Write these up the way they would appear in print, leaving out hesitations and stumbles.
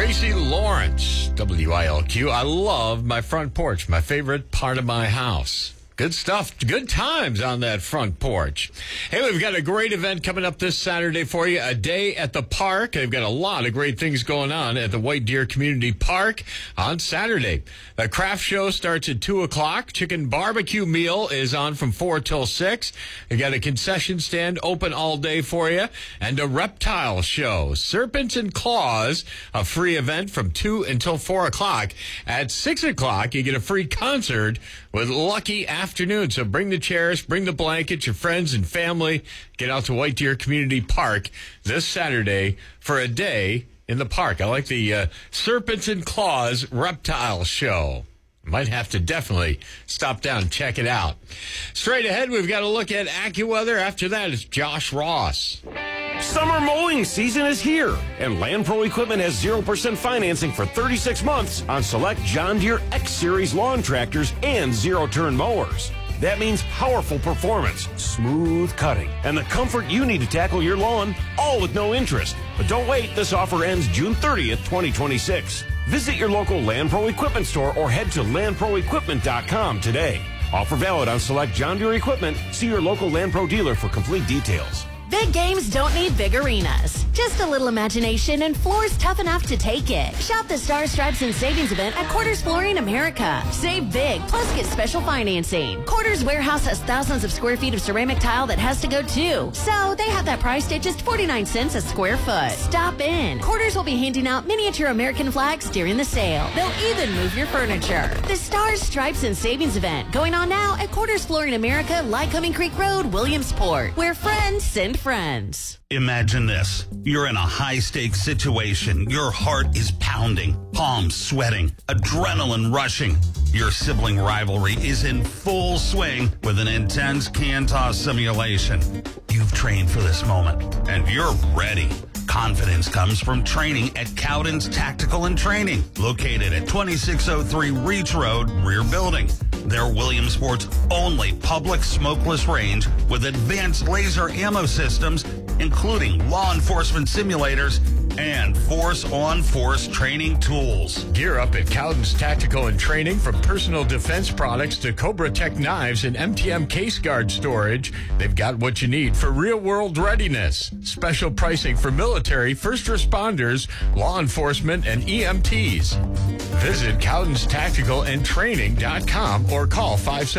Tracy Lawrence, WILQ. I love my front porch, my favorite part of my house. Good stuff. Good times on that front porch. Hey, we've got a great event coming up this Saturday for you. A day at the park. They've got a lot of great things going on at the White Deer Community Park on Saturday. The craft show starts at 2 o'clock. Chicken barbecue meal is on from 4 till 6. They got a concession stand open all day for you. And a reptile show. Serpents and Claws, a free event from 2 until 4 o'clock. At 6 o'clock, you get a free concert with Lucky Afternoon. So bring the chairs, bring the blankets, your friends and family. Get out to White Deer Community Park this Saturday for a day in the park. I like the Serpents and Claws reptile show. Might have to definitely stop down and check it out. Straight ahead, we've got a look at AccuWeather. After that, it's Josh Ross. Summer mowing season is here, and Land Pro Equipment has 0% financing for 36 months on select John Deere X-Series lawn tractors and zero-turn mowers. That means powerful performance, smooth cutting, and the comfort you need to tackle your lawn, all with no interest. But don't wait, this offer ends June 30th, 2026. Visit your local Land Pro Equipment store or head to landproequipment.com today. Offer valid on select John Deere equipment. See your local Land Pro dealer for complete details. Big games don't need big arenas. Just a little imagination and floors tough enough to take it. Shop the Star Stripes and Savings event at Quarters Flooring America. Save big, plus get special financing. Quarters Warehouse has thousands of square feet of ceramic tile that has to go too. So they have that priced at just 49 cents a square foot. Stop in. Quarters will be handing out miniature American flags during the sale. They'll even move your furniture. The Star Stripes and Savings event going on now at Quarters Flooring America, Lycoming Creek Road, Williamsport, where friends send friends. Imagine this. You're in a high-stakes situation. Your heart is pounding, palms sweating, adrenaline rushing. Your sibling rivalry is in full swing with an intense can toss simulation. You've trained for this moment, and you're ready. Confidence comes from training at Cowden's Tactical and Training, located at 2603 Reach Road, rear building. They're Williamsport's only public smokeless range with advanced laser ammo systems, including law enforcement simulators and force-on-force training tools. Gear up at Cowden's Tactical and Training. From personal defense products to Cobra Tech knives and MTM case guard storage, they've got what you need for real-world readiness. Special pricing for military, first responders, law enforcement, and EMTs. Visit Cowden's Tactical and Training.com or call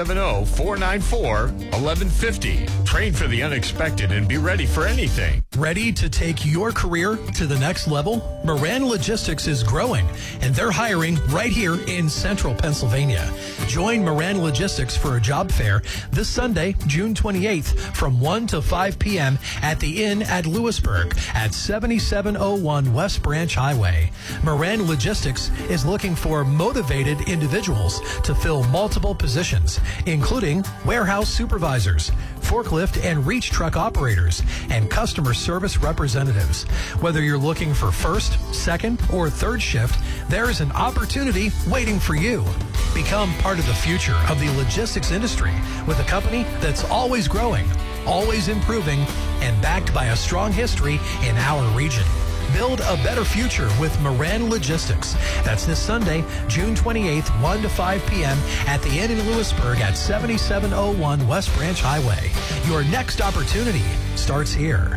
570-494-1150. Train for the unexpected and be ready for anything. Ready to take your career to the next level? Moran Logistics is growing, and they're hiring right here in central Pennsylvania. Join Moran Logistics for a job fair this Sunday, June 28th from 1 to 5 p.m. at the Inn at Lewisburg at 7701 West Branch Highway. Moran Logistics is looking for motivated individuals to fill multiple positions, including warehouse supervisors, forklift and reach truck operators, and customer service representatives. Whether you're looking for first, second, or third shift, there is an opportunity waiting for you. Become part of the future of the logistics industry with a company that's always growing, always improving, and backed by a strong history in our region. Build a better future with Moran Logistics. That's this Sunday, June 28th, 1 to 5 p.m. at the Inn in Lewisburg at 7701 West Branch Highway. Your next opportunity starts here.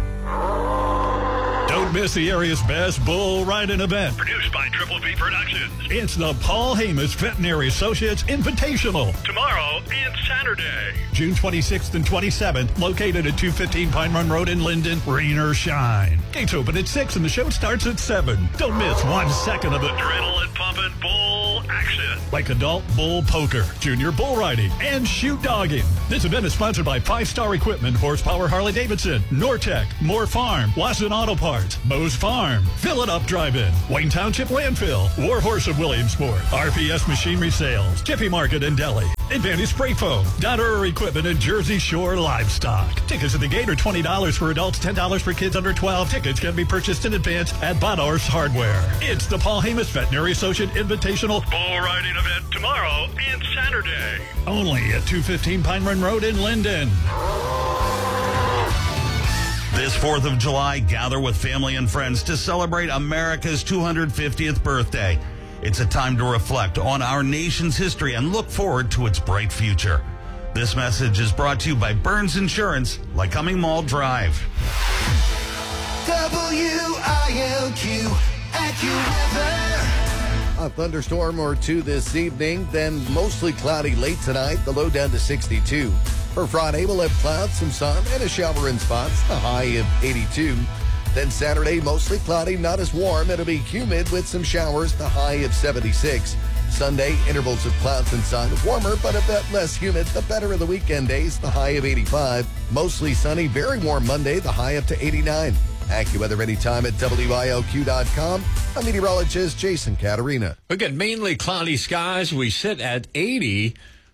Don't miss the area's best bull riding event. Produced by Triple B Productions. It's the Paul Hamas Veterinary Associates Invitational. Tomorrow and Saturday. June 26th and 27th, located at 215 Pine Run Road in Linden, rain or shine. Gates open at 6 and the show starts at 7. Don't miss 1 second of the Adrenaline pumping bull action. like adult bull poker, junior bull riding, and shoot dogging. This event is sponsored by 5-Star Equipment, Horsepower Harley-Davidson, Nortec, Moore Farm, Watson Auto Parts, Moe's Farm, Fill It Up Drive-In, Wayne Township Landfill, War Horse of Williamsport, RPS Machinery Sales, Jiffy Market in Delhi, Advantage Spray Foam, Dodder Equipment, and Jersey Shore Livestock. Tickets at the gate are $20 for adults, $10 for kids under 12. Tickets can be purchased in advance at Bodor's Hardware. It's the Paul Hamas Veterinary Associate Invitational Bull riding event tomorrow and Saturday. only at 215 Pine Run Road in Linden. This 4th of July, gather with family and friends to celebrate America's 250th birthday. It's a time to reflect on our nation's history and look forward to its bright future. This message is brought to you by Burns Insurance, Lycoming Mall Drive. WILQ AccuWeather. A thunderstorm or two this evening, then mostly cloudy late tonight, the low down to 62. For Friday, we'll have clouds, some sun, and a shower in spots, the high of 82. Then Saturday, mostly cloudy, not as warm. It'll be humid with some showers, the high of 76. Sunday, intervals of clouds and sun, warmer but a bit less humid. The better of the weekend days, the high of 85. Mostly sunny, very warm Monday, the high up to 89. AccuWeather anytime at WILQ.com. I'm meteorologist Jason Caterina. We got mainly cloudy skies. We sit at 80